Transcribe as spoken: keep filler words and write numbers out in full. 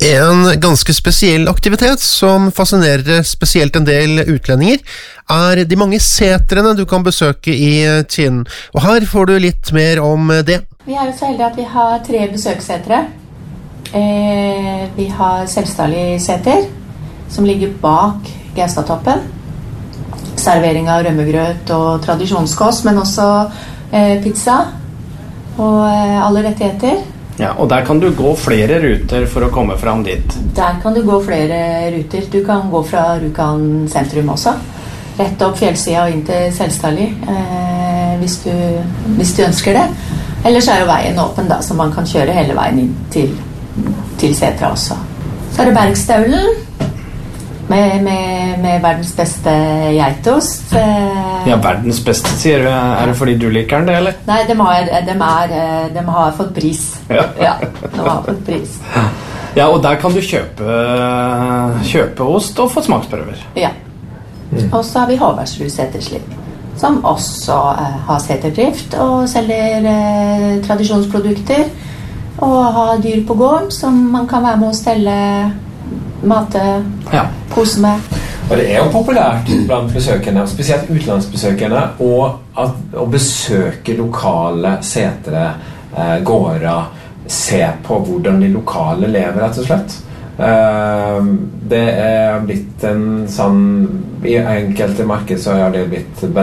En ganske spesiell aktivitet som fascinerer spesielt en del utlendinger er de mange setrene du kan besøke i Tinn. Og her får du litt mer om det. Vi er jo så heldige at vi har tre besøkssetre. Eh, vi har Selstadli seter, som ligger bak Gaustatoppen. Servering av rømmegrøt og tradisjonskost, men også eh, pizza og eh, alle rettigheter. Ja, og der kan du gå flere ruter for å komme fram dit. Der kan du gå flere ruter. Du kan gå fra Rjukan sentrum også. Rett opp fjellsida og inn til Selstadli, eh, hvis, du, hvis du ønsker det. Ellers er jo veien åpen da, så man kan kjøre hele veien inn til, til setra også. Så er det Bergstaulen, med, med, med verdens beste geitost. Eh, ja, verdens beste, sier du. Er det fordi du liker den, det, eller? Nei, de har, de er, de har fått pris. Ja. Ja, de har fått pris. Ja, og der kan du kjøpe, kjøpe ost og få smaksprøver. Ja. Mm. Og så har vi Håvardsrud seterslipp, som også eh, har seterdrift og selger eh, tradisjonsprodukter og har dyr på gården som man kan være med å stelle, mate, ja. Kose med. Og det er jo populært blant besøkende, spesielt utlandsbesøkende, og at, å besøke lokale setre, eh, gårder, se på hvordan de lokale lever, rett og slett. Uh, det er blitt en sånn, i enkelte marked så har det blitt